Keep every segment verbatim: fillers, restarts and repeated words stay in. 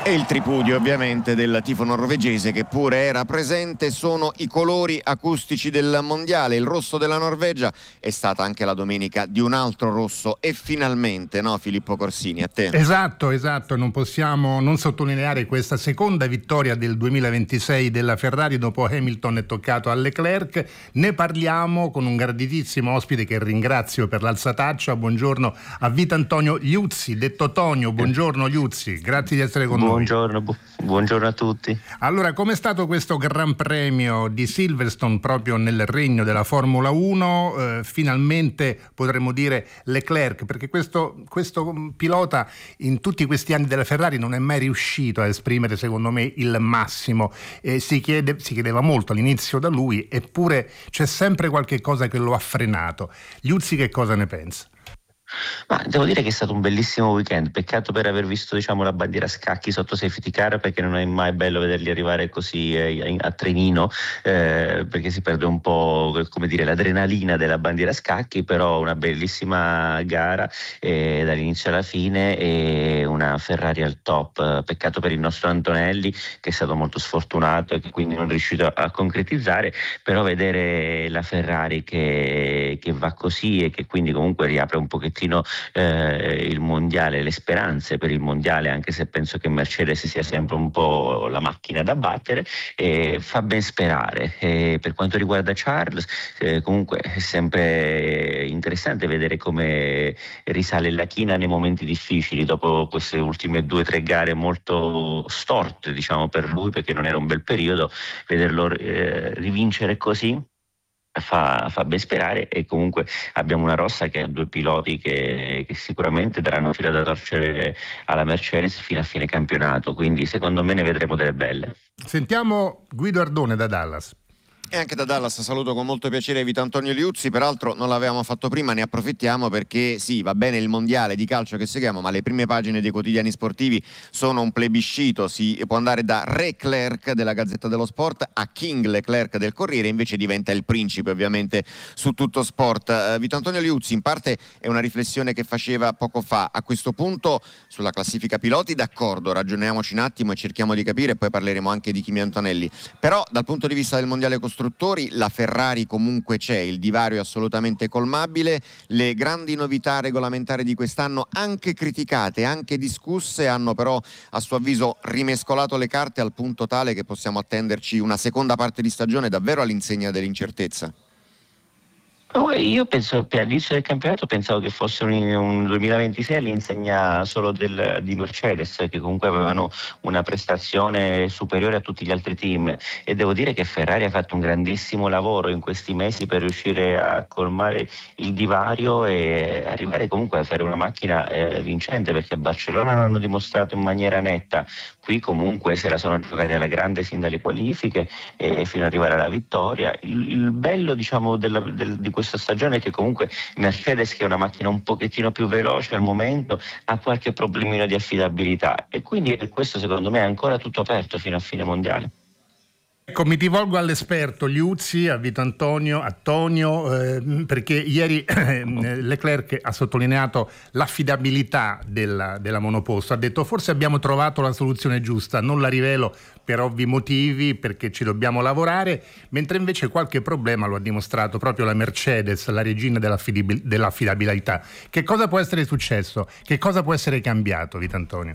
E il tripudio ovviamente del tifo norvegese, che pure era presente. Sono i colori acustici del mondiale. Il rosso della Norvegia è stata anche la domenica di un altro rosso, e finalmente, no, Filippo Corsini, a te. Esatto, esatto, non possiamo non sottolineare questa seconda vittoria del duemilaventisei della Ferrari. Dopo Hamilton è toccato a Leclerc. Ne parliamo con un graditissimo ospite che ringrazio per l'alzataccia. Buongiorno a Vito Antonio Liuzzi, detto Tonio. Buongiorno Liuzzi, grazie di essere con noi. Buongiorno, bu- buongiorno a tutti. Allora, com'è stato questo Gran Premio di Silverstone proprio nel regno della Formula uno? Eh, finalmente potremmo dire Leclerc, perché questo, questo pilota in tutti questi anni della Ferrari non è mai riuscito a esprimere, secondo me, il massimo. Eh, si, chiede, si chiedeva molto all'inizio da lui, eppure c'è sempre qualche cosa che lo ha frenato. Liuzzi, che cosa ne pensa? Ma devo dire che è stato un bellissimo weekend. Peccato per aver visto, diciamo, la bandiera a scacchi sotto safety car, perché non è mai bello vederli arrivare così eh, a trenino, eh, perché si perde un po', come dire, l'adrenalina della bandiera a scacchi. Però una bellissima gara eh, dall'inizio alla fine, e una Ferrari al top. Peccato per il nostro Antonelli, che è stato molto sfortunato e che quindi non è riuscito a, a concretizzare. Però vedere la Ferrari che, che va così, e che quindi comunque riapre un pochettino Eh, il mondiale, le speranze per il mondiale, anche se penso che Mercedes sia sempre un po' la macchina da battere, eh, fa ben sperare. Eh, per quanto riguarda Charles, eh, comunque è sempre interessante vedere come risale la china nei momenti difficili, dopo queste ultime due o tre gare molto storte, diciamo, per lui, perché non era un bel periodo. Vederlo eh, rivincere così Fa, fa ben sperare. E comunque abbiamo una rossa che ha due piloti che, che sicuramente daranno fila da torcere alla Mercedes fino a fine campionato, quindi secondo me ne vedremo delle belle. Sentiamo Guido Ardone da Dallas. E anche da Dallas saluto con molto piacere Vito Antonio Liuzzi. Peraltro non l'avevamo fatto prima, ne approfittiamo perché sì, va bene il mondiale di calcio che seguiamo, ma le prime pagine dei quotidiani sportivi sono un plebiscito. Si può andare da Re Clerc della Gazzetta dello Sport a King Leclerc del Corriere, invece diventa il principe ovviamente su Tutto Sport. Uh, Vito Antonio Liuzzi, in parte è una riflessione che faceva poco fa. A questo punto sulla classifica piloti d'accordo, ragioniamoci un attimo e cerchiamo di capire, e poi parleremo anche di Kimi Antonelli. Però dal punto di vista del mondiale costruttore, la Ferrari comunque c'è, il divario è assolutamente colmabile. Le grandi novità regolamentari di quest'anno, anche criticate, anche discusse, hanno però a suo avviso rimescolato le carte al punto tale che possiamo attenderci una seconda parte di stagione davvero all'insegna dell'incertezza. Io penso che all'inizio del campionato pensavo che fosse un, un duemilaventisei all'insegna solo del, di Mercedes, che comunque avevano una prestazione superiore a tutti gli altri team, e devo dire che Ferrari ha fatto un grandissimo lavoro in questi mesi per riuscire a colmare il divario e arrivare comunque a fare una macchina eh, vincente, perché a Barcellona l'hanno dimostrato in maniera netta. Qui comunque se la sono giocati alla grande sin dalle qualifiche e fino ad arrivare alla vittoria. Il, il bello, diciamo, della, del, di questa stagione è che comunque Mercedes, che è una macchina un pochettino più veloce al momento, ha qualche problemino di affidabilità, e quindi per questo secondo me è ancora tutto aperto fino a fine mondiale. Ecco, mi rivolgo all'esperto Liuzzi, a Vito Antonio, a Tonio, eh, perché ieri eh, Leclerc ha sottolineato l'affidabilità della, della monoposto. Ha detto forse abbiamo trovato la soluzione giusta, non la rivelo per ovvi motivi, perché ci dobbiamo lavorare, mentre invece qualche problema lo ha dimostrato proprio la Mercedes, la regina dell'affidabil- dell'affidabilità. Che cosa può essere successo? Che cosa può essere cambiato, Vito Antonio?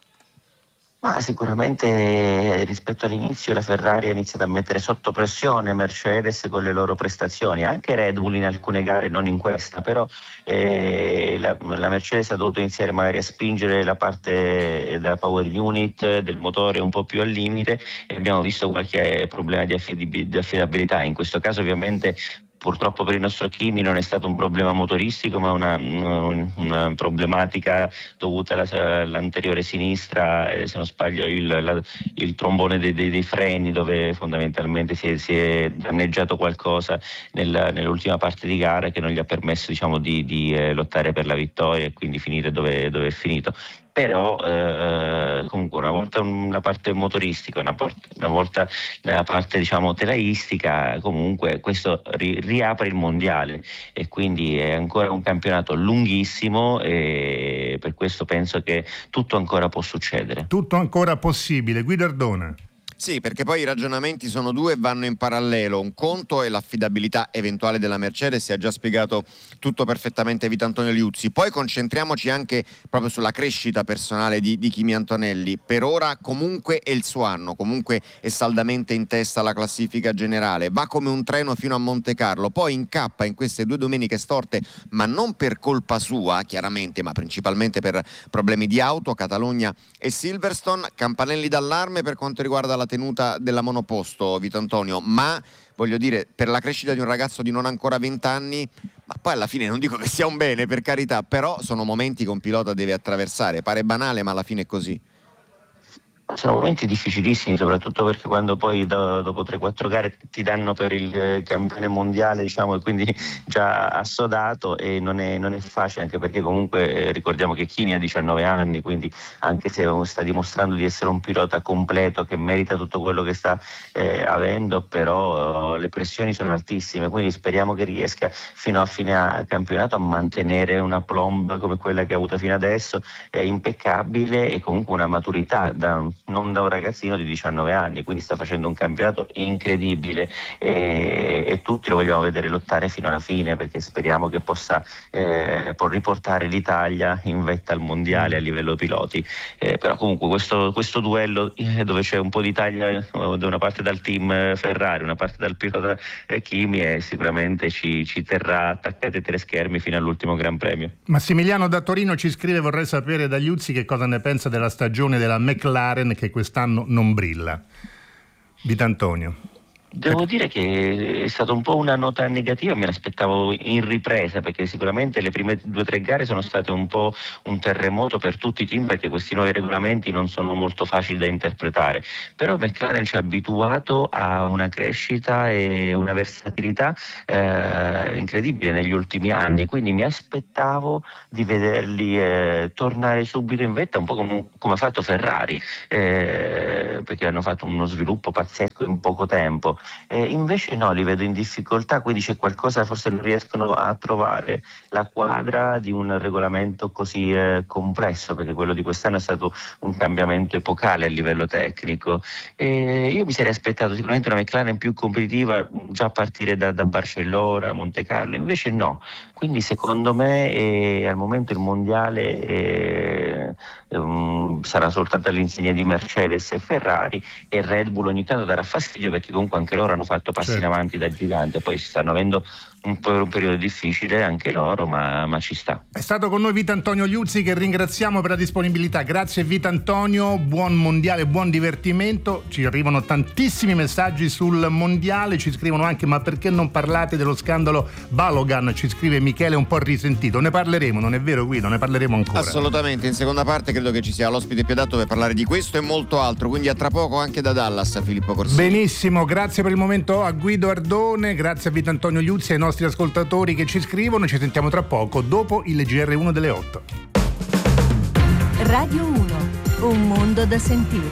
Ma sicuramente rispetto all'inizio la Ferrari ha iniziato a mettere sotto pressione Mercedes con le loro prestazioni, anche Red Bull in alcune gare, non in questa, però eh, la, la Mercedes ha dovuto iniziare magari a spingere la parte della power unit, del motore un po' più al limite, e abbiamo visto qualche problema di, affidab- di affidabilità. In questo caso ovviamente purtroppo per il nostro Kimi non è stato un problema motoristico, ma una, una problematica dovuta alla, all'anteriore sinistra, eh, se non sbaglio il, la, il trombone dei, dei, dei freni, dove fondamentalmente si è, si è danneggiato qualcosa nel, nell'ultima parte di gara, che non gli ha permesso, diciamo, di, di eh, lottare per la vittoria e quindi finire dove, dove è finito. però eh, comunque una volta una parte motoristica, una, part- una volta la parte diciamo telaistica, comunque questo ri- riapre il mondiale e quindi è ancora un campionato lunghissimo e per questo penso che tutto ancora può succedere. Tutto ancora possibile. Guido Ardona. Sì, perché poi i ragionamenti sono due e vanno in parallelo. Un conto è l'affidabilità eventuale della Mercedes, si è già spiegato tutto perfettamente Vitantonio Liuzzi. Poi concentriamoci anche proprio sulla crescita personale di, di Kimi Antonelli. Per ora comunque è il suo anno, comunque è saldamente in testa alla classifica generale, va come un treno fino a Monte Carlo, poi incappa in queste due domeniche storte, ma non per colpa sua chiaramente, ma principalmente per problemi di auto, Catalogna e Silverstone. Campanelli d'allarme per quanto riguarda la tenuta della monoposto, Vitantonio, ma voglio dire, per la crescita di un ragazzo di non ancora venti anni, ma poi alla fine non dico che sia un bene, per carità, però sono momenti che un pilota deve attraversare, pare banale ma alla fine è così. Sono momenti difficilissimi, soprattutto perché quando poi do, dopo tre quattro gare ti danno per il eh, campione mondiale, diciamo, e quindi già assodato, e non è, non è facile, anche perché comunque eh, ricordiamo che Kimi ha diciannove anni, quindi anche se sta dimostrando di essere un pilota completo che merita tutto quello che sta eh, avendo, però eh, le pressioni sono altissime, quindi speriamo che riesca fino a fine campionato a mantenere una plomb come quella che ha avuto fino adesso, è impeccabile, e comunque una maturità da non da un ragazzino di diciannove anni, quindi sta facendo un campionato incredibile e, e tutti lo vogliamo vedere lottare fino alla fine, perché speriamo che possa eh, riportare l'Italia in vetta al mondiale a livello piloti, eh, però comunque questo, questo duello eh, dove c'è un po' d'Italia eh, da una parte dal team Ferrari, una parte dal pilota eh, Kimi, e sicuramente ci, ci terrà attaccati ai teleschermi fino all'ultimo Gran Premio. Massimiliano da Torino ci scrive: vorrei sapere da Liuzzi che cosa ne pensa della stagione della McLaren che quest'anno non brilla. Vitantonio. Devo dire che è stata un po' una nota negativa, me l'aspettavo in ripresa, perché sicuramente le prime due o tre gare sono state un po' un terremoto per tutti i team, perché questi nuovi regolamenti non sono molto facili da interpretare, però McLaren ci ha abituato a una crescita e una versatilità eh, incredibile negli ultimi anni, quindi mi aspettavo di vederli eh, tornare subito in vetta, un po' come, come ha fatto Ferrari, eh, perché hanno fatto uno sviluppo pazzesco in poco tempo. Eh, invece no, li vedo in difficoltà, quindi c'è qualcosa, forse non riescono a trovare la quadra di un regolamento così eh, complesso, perché quello di quest'anno è stato un cambiamento epocale a livello tecnico. Eh, io mi sarei aspettato sicuramente una McLaren più competitiva già a partire da, da Barcellona, Monte Carlo, invece no, quindi secondo me eh, al momento il mondiale eh, um, sarà soltanto all'insegna di Mercedes e Ferrari, e Red Bull ogni tanto darà fastidio, perché comunque anche loro hanno fatto passi certo. in avanti da gigante, poi si stanno avendo un po' un periodo difficile anche loro, ma, ma ci sta. È stato con noi Vitantonio Liuzzi, che ringraziamo per la disponibilità. Grazie Vitantonio, buon mondiale, buon divertimento. Ci arrivano tantissimi messaggi sul mondiale, ci scrivono anche: ma perché non parlate dello scandalo Balogan? Ci scrive Michele un po' risentito. Ne parleremo, non è vero Guido? Ne parleremo ancora. Assolutamente, in seconda parte credo che ci sia l'ospite più adatto per parlare di questo e molto altro, quindi a tra poco anche da Dallas, Filippo Corsini. Benissimo, grazie per il momento a Guido Ardone, grazie a Vitantonio Liuzzi e ai nostri ascoltatori che ci scrivono. Ci sentiamo tra poco dopo il G R uno delle otto. Radio uno, un mondo da sentire.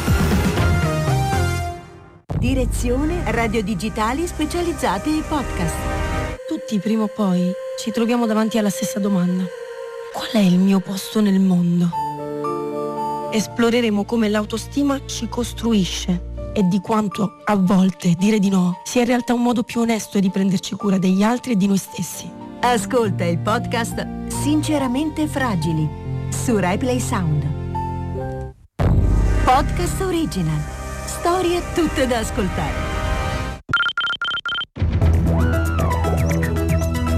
Direzione Radio Digitali specializzate ai podcast. Tutti prima o poi ci troviamo davanti alla stessa domanda: qual è il mio posto nel mondo? Esploreremo come l'autostima ci costruisce e di quanto a volte dire di no sia in realtà un modo più onesto di prenderci cura degli altri e di noi stessi. Ascolta il podcast Sinceramente Fragili su RaiPlay Sound. Podcast original. Storie tutte da ascoltare.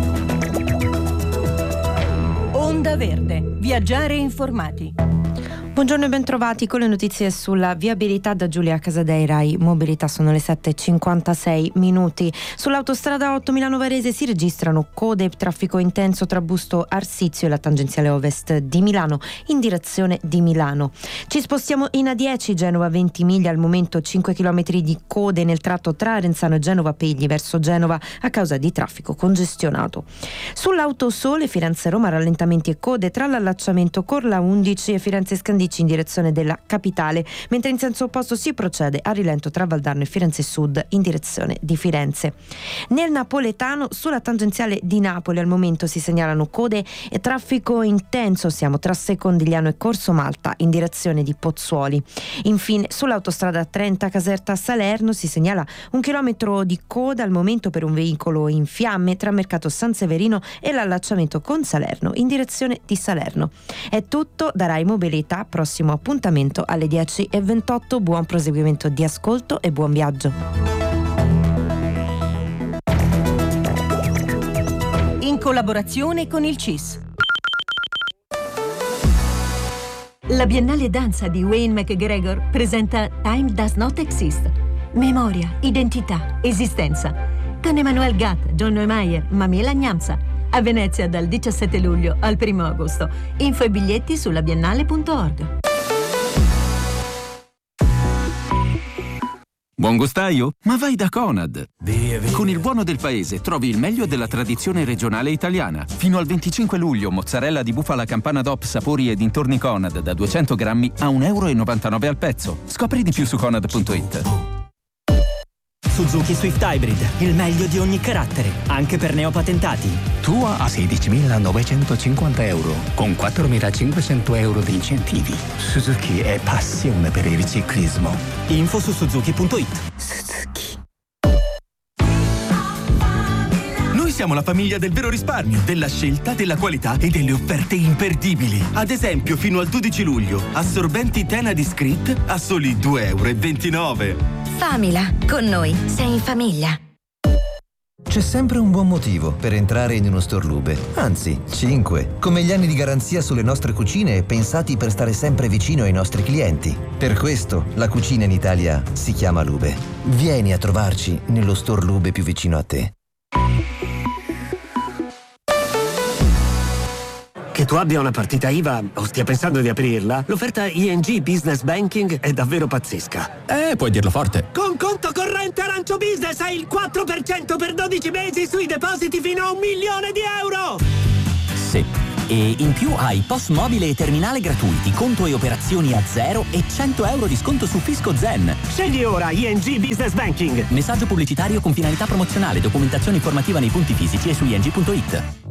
Onda Verde. Viaggiare informati. Buongiorno e bentrovati con le notizie sulla viabilità da Giulia Casadei, Rai Mobilità. Sono le sette e cinquantasei minuti. Sull'autostrada otto Milano Varese si registrano code e traffico intenso tra Busto Arsizio e la tangenziale ovest di Milano in direzione di Milano. Ci spostiamo in A dieci, Genova Ventimiglia, al momento cinque chilometri di code nel tratto tra Arenzano e Genova Pegli verso Genova a causa di traffico congestionato. Sull'autosole Firenze-Roma rallentamenti e code tra l'allacciamento Corla undici e Firenze Scandicci in direzione della capitale, mentre in senso opposto si procede a rilento tra Valdarno e Firenze Sud in direzione di Firenze. Nel napoletano sulla tangenziale di Napoli al momento si segnalano code e traffico intenso, siamo tra Secondigliano e Corso Malta in direzione di Pozzuoli. Infine sull'autostrada trenta Caserta Salerno si segnala un chilometro di coda al momento per un veicolo in fiamme tra Mercato San Severino e l'allacciamento con Salerno in direzione di Salerno. È tutto da Rai Mobilità. Prossimo appuntamento alle dieci e ventotto. Buon proseguimento di ascolto e buon viaggio. In collaborazione con il C I S. La Biennale Danza di Wayne McGregor presenta Time Does Not Exist. Memoria, identità, esistenza. Con Emmanuel Gatt, John Neumeier, Mamela Gnamsa. A Venezia dal diciassette luglio al primo agosto. Info e biglietti sulla biennale punto org. Buon gustaio? Ma vai da Conad! Via, via. Con il buono del paese trovi il meglio della tradizione regionale italiana. Fino al venticinque luglio mozzarella di bufala campana D O P sapori e dintorni Conad da duecento grammi a un euro e novantanove al pezzo. Scopri di più su conad punto it. Suzuki Swift Hybrid, il meglio di ogni carattere, anche per neopatentati. Tua a sedicimilanovecentocinquanta euro, con quattromilacinquecento euro di incentivi. Suzuki è passione per il ciclismo. Info su suzuki punto it. Suzuki. Noi siamo la famiglia del vero risparmio, della scelta, della qualità e delle offerte imperdibili. Ad esempio, fino al dodici luglio, assorbenti Tena Discreet a soli due euro e ventinove. Famila, con noi sei in famiglia. C'è sempre un buon motivo per entrare in uno store Lube, anzi, cinque, come gli anni di garanzia sulle nostre cucine pensati per stare sempre vicino ai nostri clienti. Per questo la cucina in Italia si chiama Lube. Vieni a trovarci nello store Lube più vicino a te. Che tu abbia una partita I V A o stia pensando di aprirla, l'offerta I N G Business Banking è davvero pazzesca. Eh, puoi dirlo forte. Con conto corrente Arancio Business hai il quattro per cento per dodici mesi sui depositi fino a un milione di euro! Sì. E in più hai P O S mobile e terminale gratuiti, conto e operazioni a zero e cento euro di sconto su Fisco Zen. Scegli ora I N G Business Banking. Messaggio pubblicitario con finalità promozionale, documentazione informativa nei punti fisici e su i n g punto it.